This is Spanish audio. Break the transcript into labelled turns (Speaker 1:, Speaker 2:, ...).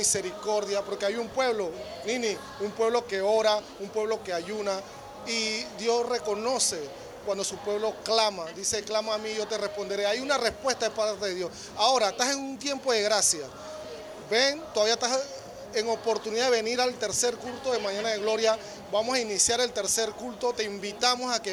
Speaker 1: misericordia, porque hay un pueblo, Nini, un pueblo que ora, un pueblo que ayuna, y Dios reconoce cuando su pueblo clama, dice, clama a mí, yo te responderé. Hay una respuesta de parte de Dios. Ahora, estás en un tiempo de gracia. Ven, todavía estás en oportunidad de venir al tercer culto de Mañana de Gloria. Vamos a iniciar el tercer culto. Te invitamos a que